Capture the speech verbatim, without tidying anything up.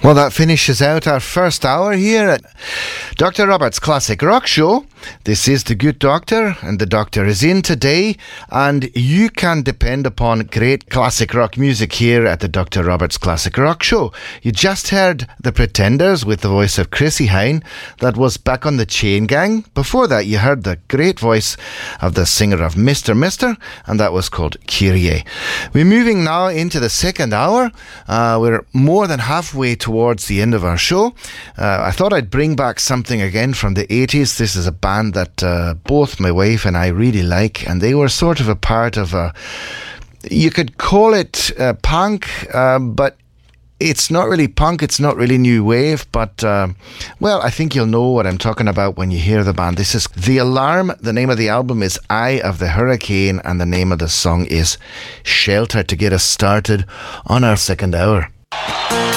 Well, that finishes out our first hour here at Doctor Robert's Classic Rock Show. This is The Good Doctor, and the Doctor is in today, and you can depend upon great classic rock music here at the Doctor Robert's Classic Rock Show. You just heard The Pretenders with the voice of Chrissie Hynde. That was Back on the Chain Gang. Before that, you heard the great voice of the singer of Mister Mister, and that was called Kyrie. We're moving now into the second hour. Uh, we're more than halfway towards the end of our show. Uh, I thought I'd bring back something again from the eighties. This is a band that uh, both my wife and I really like, and they were sort of a part of a, you could call it uh, punk, uh, but it's not really punk, it's not really new wave, but uh, well, I think you'll know what I'm talking about when you hear the band. This is The Alarm. The name of the album is Eye of the Hurricane, and the name of the song is Shelter, to get us started on our second hour.